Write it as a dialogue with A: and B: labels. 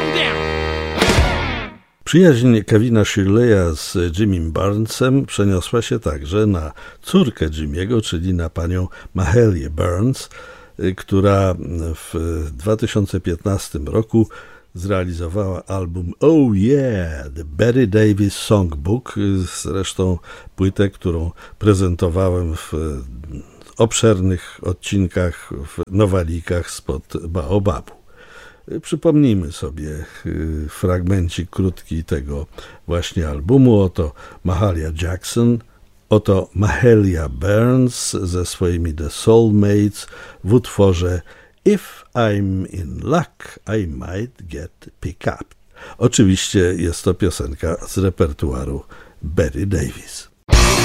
A: Przyjaźń Kevina Shirleya z Jimmym Burnsem przeniosła się także na córkę Jimmy'ego, czyli na panią Mahelię Burns, która w 2015 roku zrealizowała album Oh Yeah, The Betty Davis Songbook, zresztą płytę, którą prezentowałem w obszernych odcinkach w Nowalikach spod Baobabu. Przypomnijmy sobie fragmencik krótki tego właśnie albumu. Oto Mahalia Jackson, oto Mahalia Burns ze swoimi The Soulmates w utworze If I'm in luck, I might get picked up. Oczywiście jest to piosenka z repertuaru Betty Davis.